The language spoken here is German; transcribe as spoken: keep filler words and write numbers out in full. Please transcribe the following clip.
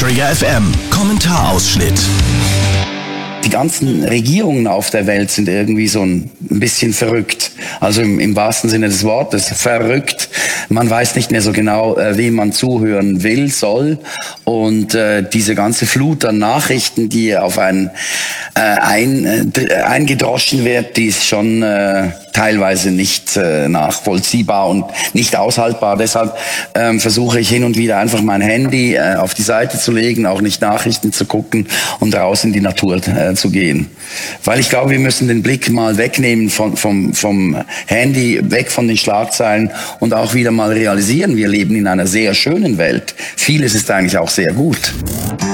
Trigger F M, Kommentarausschnitt. Die ganzen Regierungen auf der Welt sind irgendwie so ein bisschen verrückt. Also im, im wahrsten Sinne des Wortes verrückt. Man weiß nicht mehr so genau, äh, wem man zuhören will, soll. Und äh, diese ganze Flut an Nachrichten, die auf einen äh, ein, äh, eingedroschen wird, die ist schon äh, teilweise nicht äh, nachvollziehbar und nicht aushaltbar. Deshalb ähm, versuche ich hin und wieder einfach mein Handy äh, auf die Seite zu legen, auch nicht Nachrichten zu gucken und raus in die Natur äh, zu gehen. Weil ich glaube, wir müssen den Blick mal wegnehmen von, vom, vom Handy, weg von den Schlagzeilen und auch wieder mal realisieren, wir leben in einer sehr schönen Welt. Vieles ist eigentlich auch sehr gut.